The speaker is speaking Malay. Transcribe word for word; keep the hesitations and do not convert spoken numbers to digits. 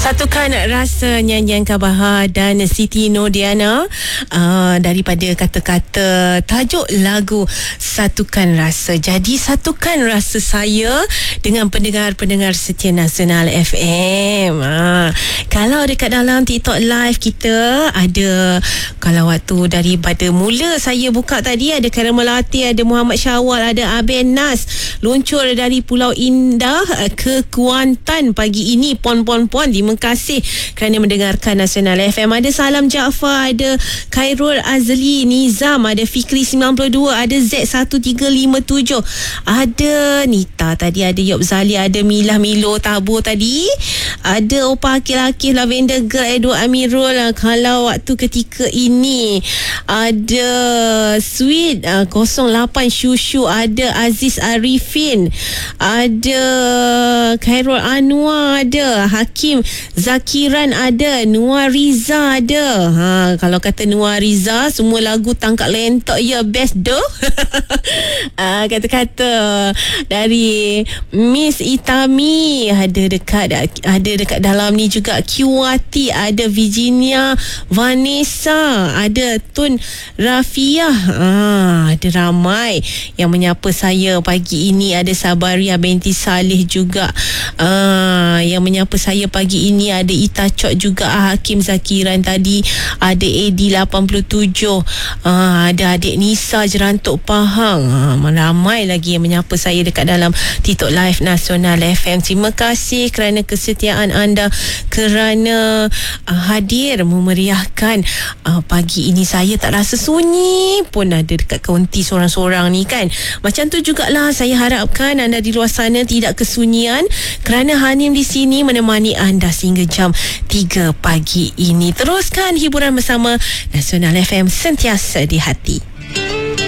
Satukan rasa nyanyian Kak Bahar dan Siti Nordiana uh, daripada kata-kata tajuk lagu Satukan Rasa. Jadi satukan rasa saya dengan pendengar-pendengar setia Nasional F M. Uh, kalau dekat dalam TikTok live kita ada, kalau waktu daripada mula saya buka tadi, ada Khairul Melati, ada Muhammad Syawal, ada Aben Nas luncur dari Pulau Indah ke Kuantan pagi ini. Pon-pon-pon, terima kasih kerana mendengarkan Nasional F M. Ada Salam Jaafar, ada Khairul Azli Nizam, ada Fikri sembilan puluh dua, ada Z satu tiga lima tujuh, ada Nita tadi, ada Yop Zali, ada Milah Milo Tabur tadi, ada Opa Akil-Akil, Lavender Girl, Edward Amirul. Kalau waktu ketika ini ada Sweet uh, kosong lapan Shushu, ada Aziz Arifin, ada Khairul Anwar, ada Hakim Zakiran, ada Nuar Riza, ada ha, kalau kata Nuar Riza semua lagu tangkap lentok ya best doh. uh, kata-kata dari Miss Itami, ada dekat ada dekat dalam ni juga Kiwati, ada Virginia Vanessa, ada Tun Rafiah. Ah, ada ramai yang menyapa saya pagi ini. Ada Sabaria binti Saleh juga ah, yang menyapa saya pagi ini. Ada Ita Chok juga, ah, Hakim Zakiran tadi, ada Edi lapan puluh tujuh, ah, ada adik Nisa Jerantuk Pahang. Ah, ramai lagi yang menyapa saya dekat dalam TikTok Live Nasional F M. Terima kasih kerana kesetiaan anda, kerana uh, hadir memeriahkan uh, pagi ini. Saya tak rasa sunyi pun ada dekat kaunti sorang-sorang ni kan. Macam tu jugalah saya harapkan anda di luar sana tidak kesunyian, kerana Hanim di sini menemani anda sehingga jam tiga pagi ini. Teruskan hiburan bersama Nasional F M, sentiasa di hati.